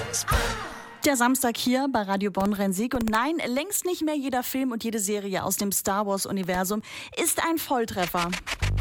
Der Samstag hier bei Radio Bonn Rhein-Sieg. Und nein, längst nicht mehr jeder Film und jede Serie aus dem Star Wars-Universum ist ein Volltreffer.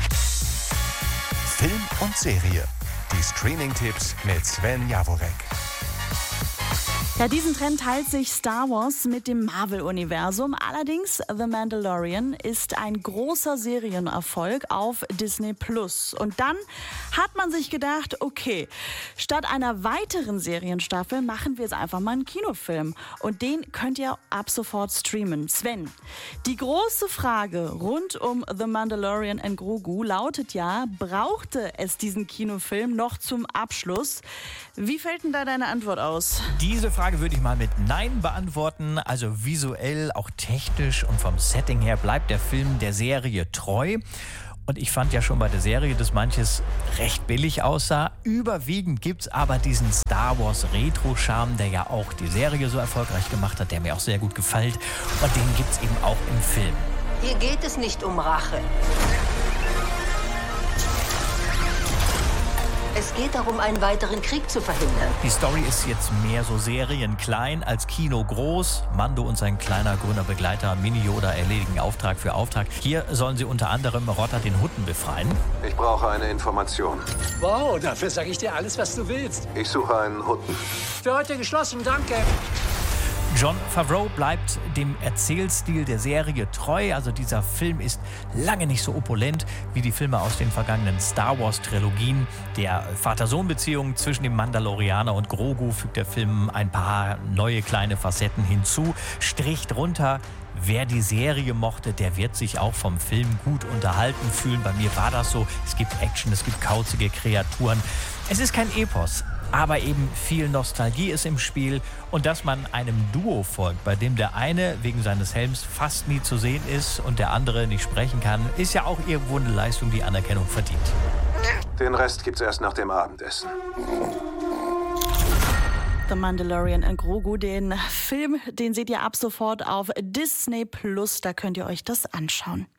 Film und Serie. Die Streaming-Tipps mit Sven Jaworek. Ja, diesen Trend teilt sich Star Wars mit dem Marvel-Universum. Allerdings, The Mandalorian ist ein großer Serienerfolg auf Disney+. Und dann hat man sich gedacht, okay, statt einer weiteren Serienstaffel machen wir jetzt einfach mal einen Kinofilm. Und den könnt ihr ab sofort streamen. Sven, die große Frage rund um The Mandalorian and Grogu lautet ja, brauchte es diesen Kinofilm noch zum Abschluss? Wie fällt denn da deine Antwort aus? Diese Frage würde ich mal mit Nein beantworten. Also visuell, auch technisch und vom Setting her bleibt der Film der Serie treu. Und ich fand ja schon bei der Serie, dass manches recht billig aussah. Überwiegend gibt es aber diesen Star Wars Retro-Charme, der ja auch die Serie so erfolgreich gemacht hat, der mir auch sehr gut gefällt. Und den gibt es eben auch im Film. Hier geht es nicht um Rache. Es geht darum, einen weiteren Krieg zu verhindern. Die Story ist jetzt mehr so serienklein als Kino groß. Mando und sein kleiner grüner Begleiter Mini-Yoda erledigen Auftrag für Auftrag. Hier sollen sie unter anderem Rotter den Hutten befreien. Ich brauche eine Information. Wow, dafür sage ich dir alles, was du willst. Ich suche einen Hutten. Für heute geschlossen, danke. Jon Favreau bleibt dem Erzählstil der Serie treu. Also dieser Film ist lange nicht so opulent wie die Filme aus den vergangenen Star Wars-Trilogien. Der Vater-Sohn-Beziehung zwischen dem Mandalorianer und Grogu fügt der Film ein paar neue kleine Facetten hinzu. Strich drunter. Wer die Serie mochte, der wird sich auch vom Film gut unterhalten fühlen. Bei mir war das so. Es gibt Action, es gibt kauzige Kreaturen. Es ist kein Epos, aber eben viel Nostalgie ist im Spiel. Und dass man einem Duo folgt, bei dem der eine wegen seines Helms fast nie zu sehen ist und der andere nicht sprechen kann, ist ja auch irgendwo eine Leistung, die Anerkennung verdient. Den Rest gibt's erst nach dem Abendessen. The Mandalorian and Grogu, den Film, den seht ihr ab sofort auf Disney+. Da könnt ihr euch das anschauen.